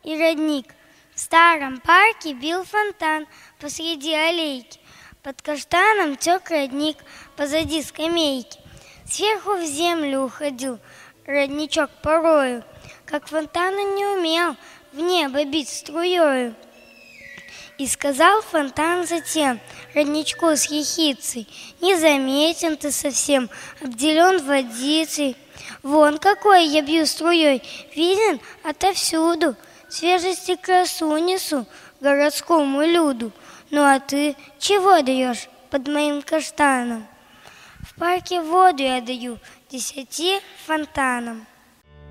и родник. В старом парке бил фонтан посреди аллейки. Под каштаном тек родник позади скамейки. Сверху в землю уходил родничок порою, как фонтан он не умел в небо бить струёю. И сказал фонтан затем родничку с ехицей: «Незаметен ты совсем, обделен водицей. Вон какой я бью струей, виден отовсюду. Свежесть и красу несу городскому люду. Ну а ты чего даешь под моим каштаном?» «В парке воду я даю 10 фонтанам».